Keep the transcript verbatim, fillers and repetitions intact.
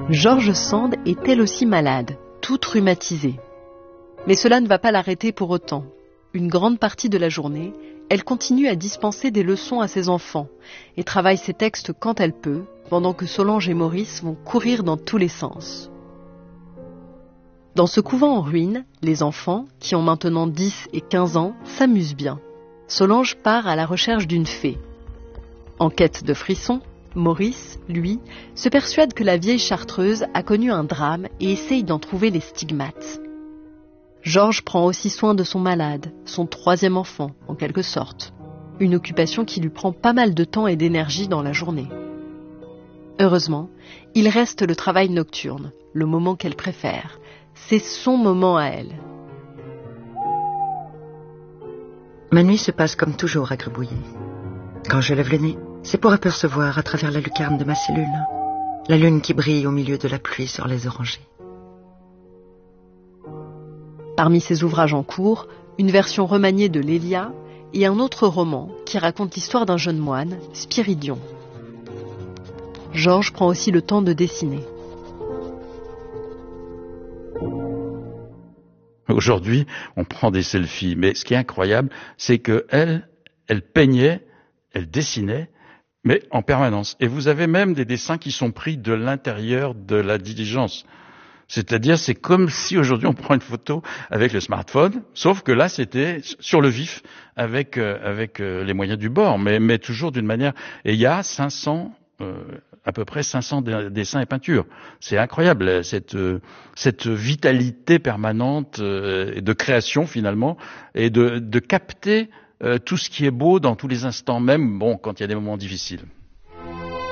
George Sand est elle aussi malade, toute rhumatisée. Mais cela ne va pas l'arrêter pour autant. Une grande partie de la journée, elle continue à dispenser des leçons à ses enfants et travaille ses textes quand elle peut, pendant que Solange et Maurice vont courir dans tous les sens. Dans ce couvent en ruine, les enfants, qui ont maintenant dix et quinze ans, s'amusent bien. Solange part à la recherche d'une fée. En quête de frissons, Maurice, lui, se persuade que la vieille chartreuse a connu un drame et essaye d'en trouver les stigmates. Georges prend aussi soin de son malade, son troisième enfant, en quelque sorte. Une occupation qui lui prend pas mal de temps et d'énergie dans la journée. Heureusement, il reste le travail nocturne, le moment qu'elle préfère. C'est son moment à elle. Ma nuit se passe comme toujours à Gribouiller. Quand je lève le nez, c'est pour apercevoir à travers la lucarne de ma cellule la lune qui brille au milieu de la pluie sur les orangers. Parmi ses ouvrages en cours, une version remaniée de l'Élia et un autre roman qui raconte l'histoire d'un jeune moine, Spiridion. Georges prend aussi le temps de dessiner. Aujourd'hui, on prend des selfies, mais ce qui est incroyable, c'est que elle, elle peignait, elle dessinait, mais en permanence. Et vous avez même des dessins qui sont pris de l'intérieur de la diligence. C'est-à-dire, c'est comme si aujourd'hui on prend une photo avec le smartphone, sauf que là c'était sur le vif, avec euh, avec euh, les moyens du bord, mais mais toujours d'une manière. Et il y a cinq cents, euh, à peu près cinq cents dessins et peintures. C'est incroyable cette euh, cette vitalité permanente euh, de création finalement, et de de capter euh, tout ce qui est beau dans tous les instants, même bon quand il y a des moments difficiles.